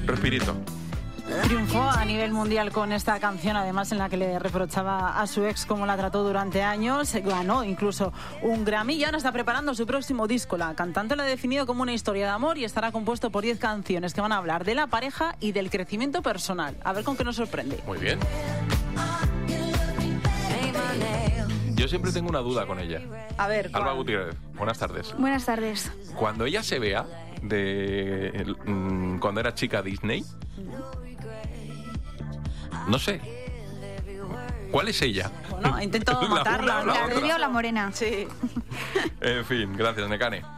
Respirito. Triunfó a nivel mundial con esta canción, además en la que le reprochaba a su ex cómo la trató durante años. Ganó incluso un Grammy y ahora está preparando su próximo disco. La cantante lo ha definido como una historia de amor y estará compuesto por 10 canciones que van a hablar de la pareja y del crecimiento personal. A ver con qué nos sorprende. Muy bien. Yo siempre tengo una duda con ella. A ver, Alba Gutiérrez, buenas tardes. Buenas tardes. Cuando ella se vea cuando era chica Disney, no sé, ¿cuál es ella? Bueno, intento matarla. ¿La rubia o la morena? Sí. En fin, gracias, Nekane.